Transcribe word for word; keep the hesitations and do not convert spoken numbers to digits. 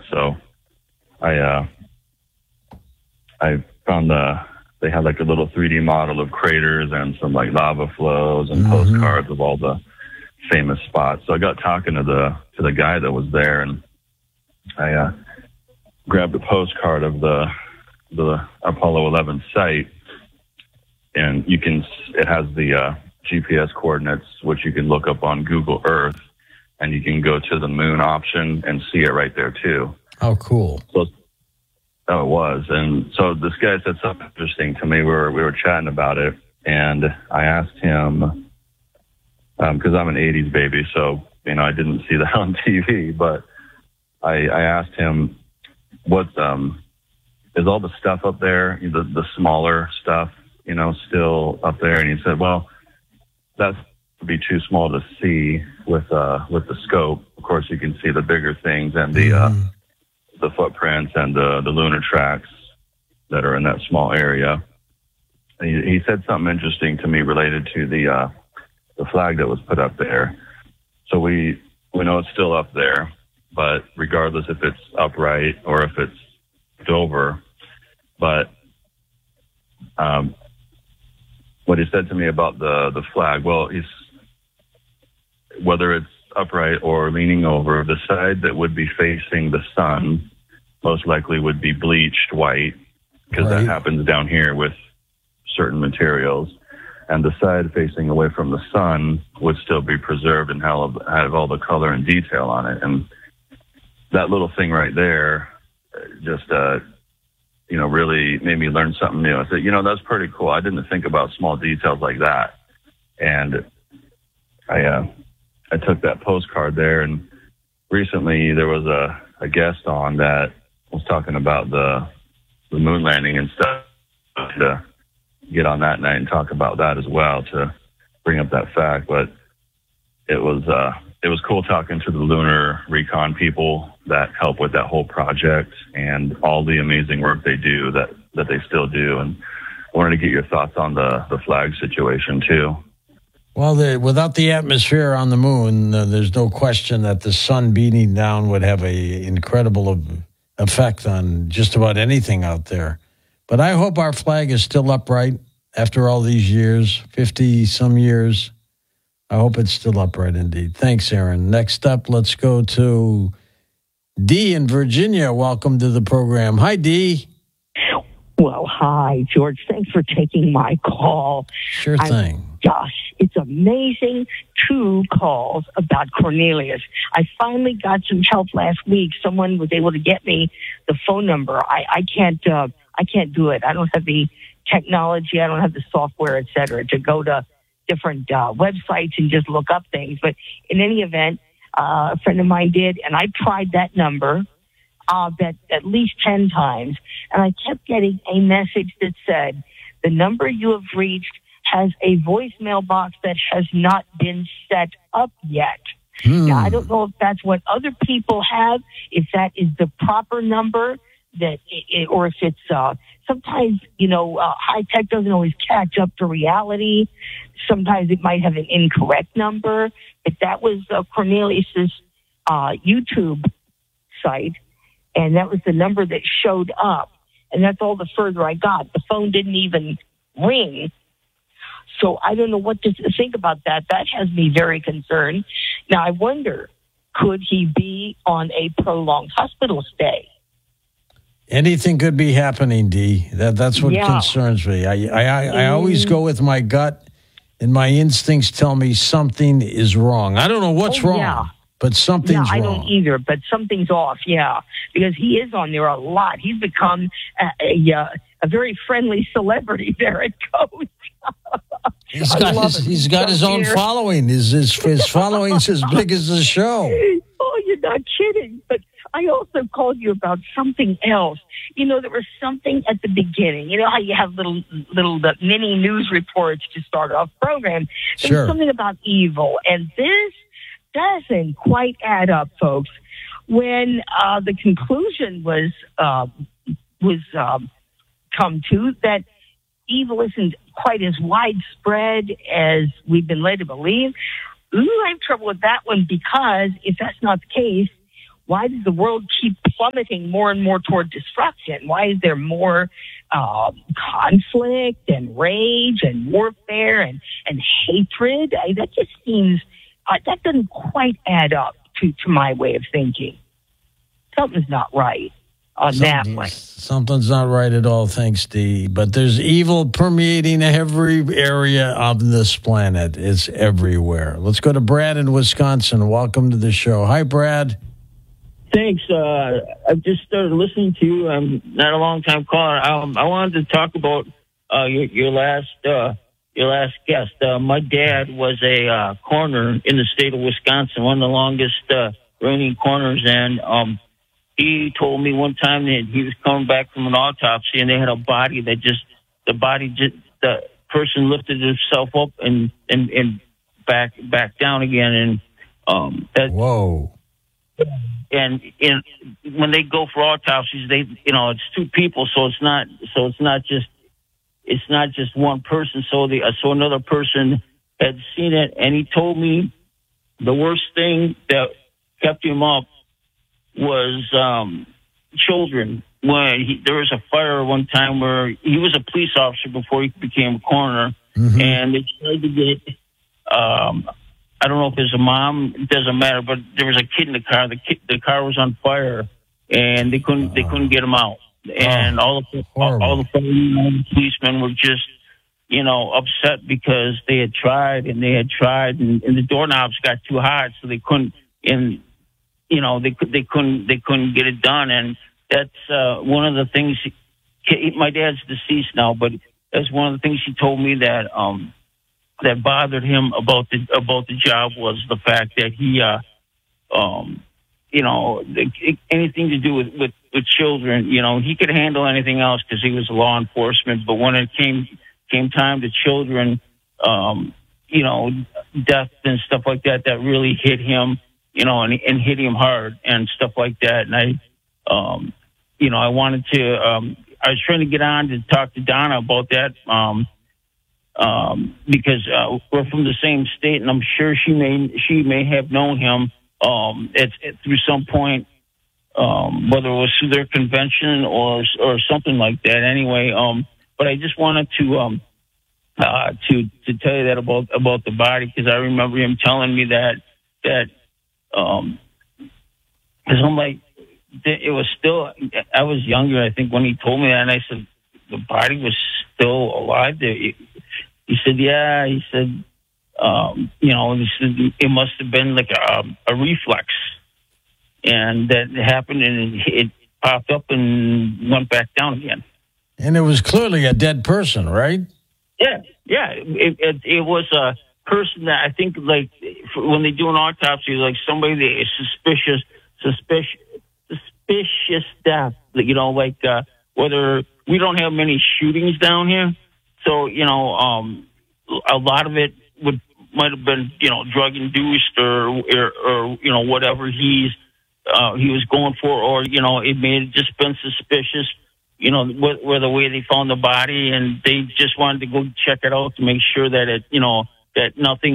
So I uh, I found the they had like a little three D model of craters and some like lava flows and mm-hmm. postcards of all the famous spots. So I got talking to the to the guy that was there, and I uh, grabbed a postcard of the the Apollo eleven site, and you can it has the uh, G P S coordinates, which you can look up on Google Earth, and you can go to the moon option and see it right there too. Oh, cool! So, oh, it was, and so this guy said something interesting to me. We were we were chatting about it, and I asked him because um, I'm an eighties baby, so you know I didn't see that on T V, but I, I asked him, "What um, is all the stuff up there? The the smaller stuff, you know, still up there?" And he said, "Well, that's would be too small to see with uh with the scope. Of course, you can see the bigger things and the uh, the footprints and the the lunar tracks that are in that small area." And he, he said something interesting to me related to the uh, the flag that was put up there. So we we know it's still up there, but regardless if it's upright or if it's Dover, but um, what he said to me about the the flag, well, he's whether it's upright or leaning over, the side that would be facing the sun most likely would be bleached white, because right. that happens down here with certain materials. And the side facing away from the sun would still be preserved and have, have all the color and detail on it. And that little thing right there just, uh, you know, really made me learn something new. I said, you know, that's pretty cool. I didn't think about small details like that. And I, uh, I took that postcard there, and recently there was a, a guest on that was talking about the the moon landing and stuff, to get on that night and talk about that as well, to bring up that fact. But it was uh, it was cool talking to the lunar recon people that help with that whole project and all the amazing work they do that, that they still do. And I wanted to get your thoughts on the, the flag situation too. Well, the, without the atmosphere on the moon, uh, there's no question that the sun beating down would have a incredible of, effect on just about anything out there. But I hope our flag is still upright after all these years, fifty-some years. I hope it's still upright indeed. Thanks, Aaron. Next up, let's go to Dee in Virginia. Welcome to the program. Hi, Dee. Well, hi, George. Thanks for taking my call. Sure thing. I'm, gosh, it's amazing. Two calls about Cornelius. I finally got some help last week. Someone was able to get me the phone number. I, I can't. Uh, I can't do it. I don't have the technology. I don't have the software, et cetera, to go to different uh, websites and just look up things. But in any event, uh, a friend of mine did, and I tried that number. Uh, that at least ten times, and I kept getting a message that said, the number you have reached has a voicemail box that has not been set up yet. Hmm. Now, I don't know if that's what other people have, if that is the proper number, that it, or if it's, uh, sometimes, you know, uh, high tech doesn't always catch up to reality. Sometimes it might have an incorrect number, but that was uh, Cornelius's uh, YouTube site. And that was the number that showed up. And that's all the further I got. The phone didn't even ring. So I don't know what to think about that. That has me very concerned. Now, I wonder, could he be on a prolonged hospital stay? Anything could be happening, Dee. That, that's what yeah. concerns me. I, I, I, I always go with my gut, and my instincts tell me something is wrong. I don't know what's oh, wrong. Yeah. But something's yeah, I wrong. don't either, but something's off, yeah. Because he is on there a lot. He's become a, a, a very friendly celebrity there at Coast. He's got his, he's got his own here. following. His, his, his following's as big as the show. Oh, you're not kidding. But I also called you about something else. You know, there was something at the beginning. You know how you have little little uh, mini news reports to start off program? There sure. was something about evil. And this doesn't quite add up, folks. When uh, the conclusion was uh, was um, come to that evil isn't quite as widespread as we've been led to believe, ooh, I have trouble with that one, because if that's not the case, Why does the world keep plummeting more and more toward destruction? Why is there more uh, conflict and rage and warfare and, and hatred? I, that just seems, uh, that doesn't quite add up to, to my way of thinking. Something's not right on that one. Something's not right at all, thanks, Dee. But there's evil permeating every area of this planet. It's everywhere. Let's go to Brad in Wisconsin. Welcome to the show. Hi, Brad. Thanks. Uh, I've just started listening to you. I'm not a long-time caller. Um, I wanted to talk about uh, your, your last uh, your last guest. Uh, my dad was a uh, coroner in the state of Wisconsin, one of the longest uh, reigning coroners, and um, he told me one time that he was coming back from an autopsy, and they had a body that just the body just the person lifted himself up and and, and back back down again, and um, that whoa. And in, when they go for autopsies, they, you know, it's two people, so it's not, so it's not just, it's not just one person. So the, so another person had seen it, and he told me the worst thing that kept him up was um, children. When he, there was a fire one time where he was a police officer before he became a coroner, mm-hmm. and they tried to get. Um, I don't know if there's a mom. It doesn't matter. But there was a kid in the car. The kid, the car was on fire, and they couldn't. Oh. They couldn't get him out. And oh, all the all, all the policemen were just, you know, upset because they had tried and they had tried, and, and the doorknobs got too hot, so they couldn't. And you know, they could. They couldn't. They couldn't get it done. And that's uh, one of the things. He, my dad's deceased now, but that's one of the things he told me that. Um, that bothered him about the about the job was the fact that he, uh, um, you know, anything to do with, with, with children, you know, he could handle anything else because he was law enforcement. But when it came came time to children, um, you know, death and stuff like that, that really hit him, you know, and, and hit him hard and stuff like that. And I, um, you know, I wanted to, um, I was trying to get on to talk to Donna about that. Um, Um, because uh, we're from the same state, and I'm sure she may she may have known him um, at, at through some point, um, whether it was through their convention or or something like that. Anyway, um, but I just wanted to um, uh, to to tell you that about about the body, because I remember him telling me that that um, because I'm like, it was still, I was younger, I think, when he told me that, and I said the body was still alive there. He said, yeah, he said, um, you know, he said it must have been like a, a reflex. And that happened, and it popped up and went back down again. And it was clearly a dead person, right? Yeah, yeah. It, it, it was a person that I think, like, when they do an autopsy, like somebody that is suspicious, suspicious, suspicious death. You know, like uh, whether we don't have many shootings down here. So, you know, um, a lot of it would might have been, you know, drug induced or, or, or you know, whatever he's uh, he was going for, or, you know, it may have just been suspicious, you know, where, where the way they found the body, and they just wanted to go check it out to make sure that it, you know, that nothing